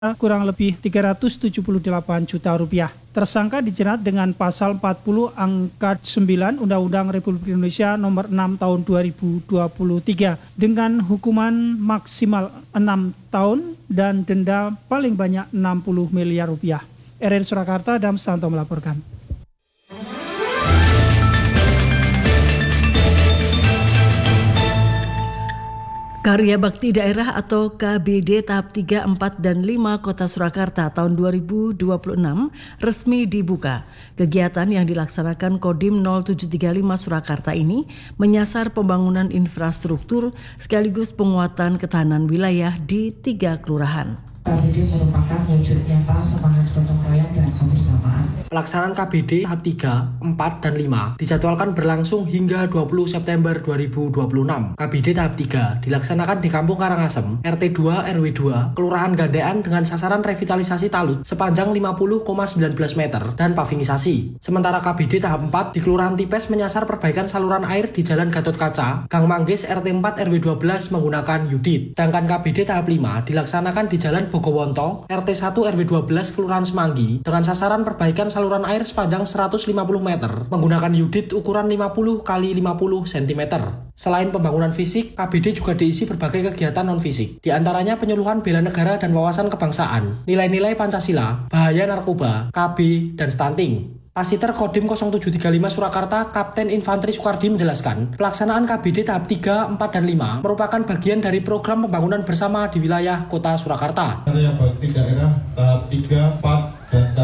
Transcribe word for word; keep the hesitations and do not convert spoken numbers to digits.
kurang lebih tiga ratus tujuh puluh delapan juta rupiah. Tersangka dijerat dengan pasal empat puluh angka sembilan Undang-Undang Republik Indonesia nomor enam tahun dua ribu dua puluh tiga dengan hukuman maksimal enam tahun dan denda paling banyak enam puluh miliar rupiah. R R Surakarta, Adam Santo melaporkan. Karya Bakti Daerah atau K B D tahap tiga, empat, dan lima Kota Surakarta tahun dua ribu dua puluh enam resmi dibuka. Kegiatan yang dilaksanakan Kodim nol tujuh tiga lima Surakarta ini menyasar pembangunan infrastruktur sekaligus penguatan ketahanan wilayah di tiga kelurahan. K B D merupakan wujud nyata semangat gotong royong dan kebersamaan. Pelaksanaan K B D tahap tiga, empat, dan lima dijadwalkan berlangsung hingga dua puluh September dua ribu dua puluh enam. K B D tahap tiga dilaksanakan di Kampung Karangasem, R T dua R W dua, Kelurahan Gandean dengan sasaran revitalisasi talut sepanjang lima puluh koma satu sembilan meter dan pavinisasi. Sementara K B D tahap empat di Kelurahan Tipes menyasar perbaikan saluran air di Jalan Gatot Kaca, Gang Manggis R T empat R W dua belas menggunakan Yudit. Sedangkan K B D tahap lima dilaksanakan di Jalan Bogowonto, R T satu R W dua belas Kelurahan Semanggi dengan sasaran perbaikan saluran air sepanjang seratus lima puluh meter menggunakan Yudit ukuran lima puluh kali lima puluh sentimeter. Selain pembangunan fisik, K B D juga diisi berbagai kegiatan non-fisik, di antaranya penyuluhan bela negara dan wawasan kebangsaan, nilai-nilai Pancasila, bahaya narkoba, K B, dan stunting. Pasiter Kodim nol tujuh tiga lima Surakarta, Kapten Infanteri Sukardi menjelaskan, pelaksanaan K B D tahap tiga, empat, dan lima merupakan bagian dari program pembangunan bersama di wilayah Kota Surakarta. Karya Bakti Daerah tahap tiga, empat, dan